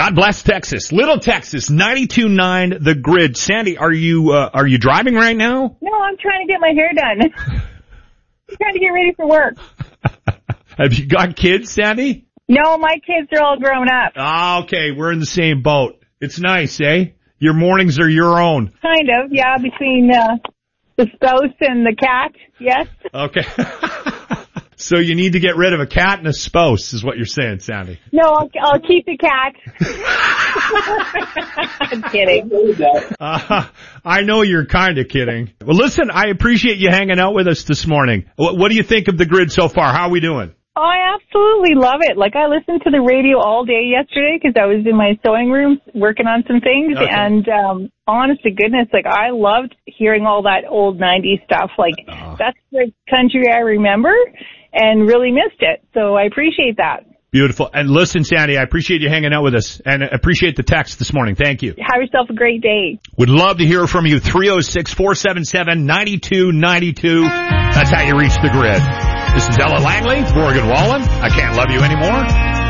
God bless Texas. Little Texas, 92.9 The Grid. Sandy, are you driving right now? No, I'm trying to get my hair done. I'm trying to get ready for work. Have you got kids, Sandy? No, my kids are all grown up. Ah, okay, we're in the same boat. It's nice, eh? Your mornings are your own. Kind of, yeah, between the spouse and the cat, yes. Okay. So you need to get rid of a cat and a spouse, is what you're saying, Sandy. No, I'll keep the cat. I'm kidding. I know you're kind of kidding. Well, listen, I appreciate you hanging out with us this morning. What do you think of the Grid so far? How are we doing? Oh, I absolutely love it. Like, I listened to the radio all day yesterday because I was in my sewing room working on some things. Okay. And honest to goodness, like, I loved hearing all that old 90s stuff. Like, that's the country I remember and really missed it. So I appreciate that. Beautiful. And listen, Sandy, I appreciate you hanging out with us and appreciate the text this morning. Thank you. Have yourself a great day. Would love to hear from you. 306-477-9292. That's how you reach the Grid. This is Ella Langley, Morgan Wallen. I Can't Love You Anymore.